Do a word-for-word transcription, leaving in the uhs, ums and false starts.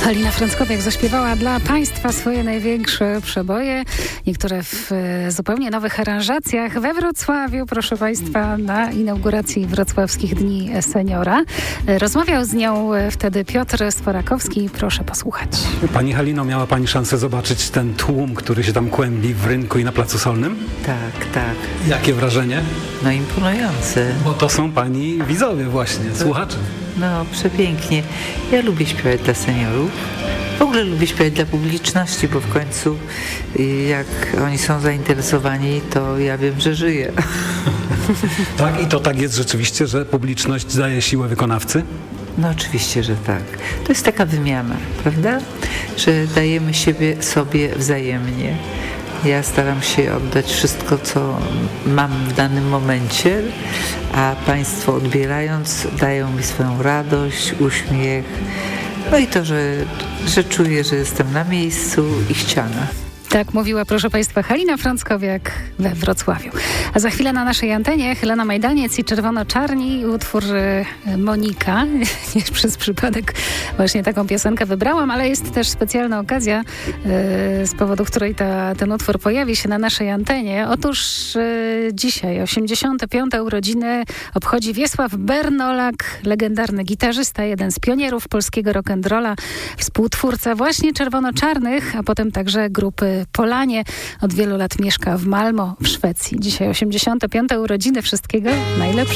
Halina Frąckowiak zaśpiewała dla Państwa swoje największe przeboje, niektóre w zupełnie nowych aranżacjach we Wrocławiu, proszę Państwa, na inauguracji Wrocławskich Dni Seniora. Rozmawiał z nią wtedy Piotr Sforakowski. Proszę posłuchać. Pani Halino, miała Pani szansę zobaczyć ten tłum, który się tam kłębi w rynku i na Placu Solnym? Tak, tak. Jakie wrażenie? No imponujące. Bo to są Pani widzowie właśnie, słuchacze. No przepięknie. Ja lubię śpiewać dla seniorów. W ogóle lubię śpiewać dla publiczności, bo w końcu jak oni są zainteresowani, to ja wiem, że żyję. Tak, i to tak jest rzeczywiście, że publiczność daje siłę wykonawcy? No oczywiście, że tak. To jest taka wymiana, prawda? Że dajemy siebie sobie wzajemnie. Ja staram się oddać wszystko, co mam w danym momencie, a Państwo odbierając dają mi swoją radość, uśmiech, no i to, że, że czuję, że jestem na miejscu i chciana. Tak mówiła, proszę Państwa, Halina Frąckowiak we Wrocławiu. A za chwilę na naszej antenie Helena Majdaniec i Czerwono-Czarni, utwór Monika. Nie przez przypadek właśnie taką piosenkę wybrałam, ale jest też specjalna okazja, z powodu której ta, ten utwór pojawi się na naszej antenie. Otóż dzisiaj osiemdziesiąte piąte urodziny obchodzi Wiesław Bernolak, legendarny gitarzysta, jeden z pionierów polskiego rock'n'rolla, współtwórca właśnie Czerwono-Czarnych, a potem także grupy Polanie. Od wielu lat mieszka w Malmo w Szwecji. Dzisiaj osiemdziesiąte piąte urodziny. Wszystkiego najlepszego.